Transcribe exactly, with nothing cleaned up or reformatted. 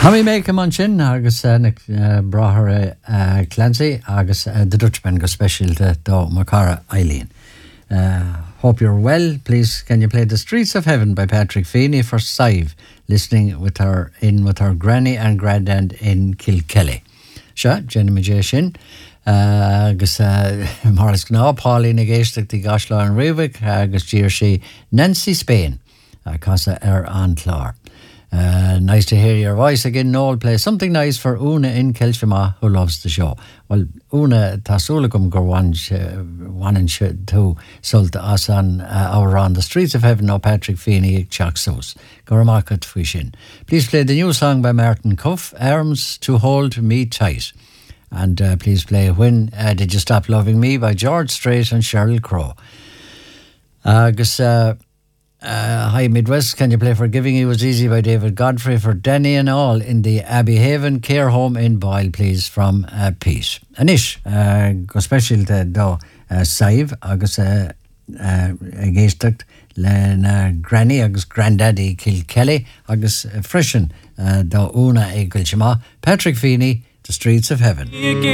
Hamí méid am an sin agus uh, uh, brathair uh, Clancy agus uh, the Dutchman go specialte do Macara Eileen. Uh, hope you're well. Please, can you play The Streets of Heaven by Patrick Feeney for Sive, listening with her in with her granny and granddad in Kilkelly. Sure, Jenny Majay sin. Agus Morris Gná, Pauline agéisteach the Gashla and Rivik, agus dír sí Nancy Spain, uh, casa er an clár. Uh, nice to hear your voice again, Noel. Play something nice for Una in Kelshima, who loves the show. Well, Una Tasulagum Gorwan one and two sold us on uh, our on the Streets of Heaven, no Patrick Feeney, Chaksos. Goramakat Fishin. Please play the new song by Martin Cuff, Arms to Hold Me Tight. And uh, please play When uh, Did You Stop Loving Me by George Strait and Sheryl Crow. Agus uh, Uh, hi Midwest, can you play Forgiving You Was Easy by David Godfrey for Danny and all in the Abbey Haven Care Home in Boyle, please, from uh, Pete. Anish, uh, go special to do uh, Sive, agus uh, uh, géisteacht le granny agus granddaddy Kilkelly, agus uh, freshen uh, do Una e Gulchima, Patrick Feeney, The Streets of Heaven.